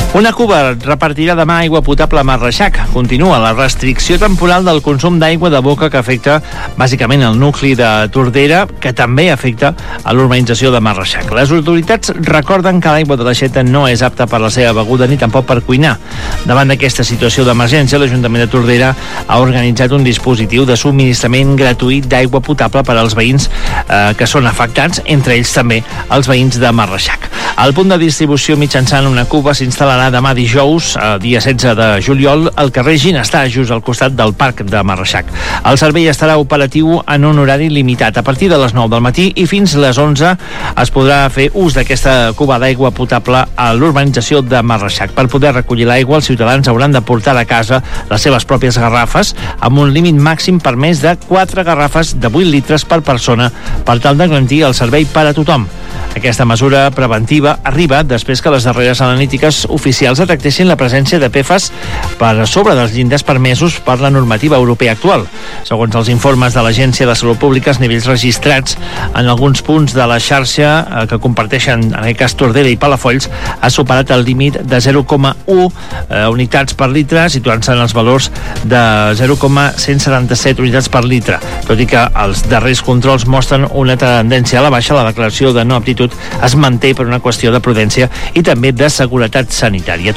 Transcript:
Una cuba repartirà demà aigua potable a Marreixac. Continua la restricció temporal del consum d'aigua de boca que afecta bàsicament el nucli de Tordera, que també afecta a l'urbanització de Marreixac. Les autoritats recorden que l'aigua de l'aixeta no és apta per la seva beguda ni tampoc per cuinar. Davant d'aquesta situació d'emergència, l'Ajuntament de Tordera ha organitzat un dispositiu de subministrament gratuït d'aigua potable per als veïns que són afectats, entre ells també els veïns de Marreixac. El punt de distribució mitjançant una cuba s'instal·larà demà dijous, dia 16 de juliol, al carrer Ginestar, just al costat del Parc de Marreixac. El servei estarà operatiu en un horari limitat. A partir de les 9 del matí i fins les 11 es podrà fer ús d'aquesta cuba d'aigua potable a l'urbanització de Marreixac. Per poder recollir l'aigua, els ciutadans hauran de portar a casa les seves pròpies garrafes, amb un límit màxim permès de 4 garrafes de 8 litres per persona, per tal de garantir el servei per a tothom. Aquesta mesura preventiva arriba després que les darreres analítiques oficials detectessin la presència de PFAS per sobre dels llindars permesos per la normativa europea actual. Segons els informes de l'Agència de Salut Pública, els nivells registrats en alguns punts de la xarxa que comparteixen, en aquest cas Tordera i Palafolls, ha superat el límit de 0,1 unitats per litre, situant-se en els valors de 0,177 unitats per litre. Tot i que els darrers controls mostren una tendència a la baixa, la declaració de no aptitud es manté per una qüestió de prudència i també de seguretat sanitària.